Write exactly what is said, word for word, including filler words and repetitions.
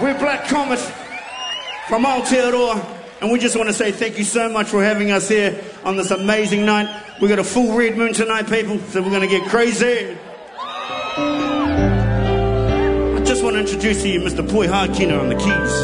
We're Black Comet from Aotearoa, and we just want to say thank you so much for having us here on this amazing night. We've got a full red moon tonight, people, so we're going to get crazy. I just want to introduce to you Mister Poi Hakina on the keys.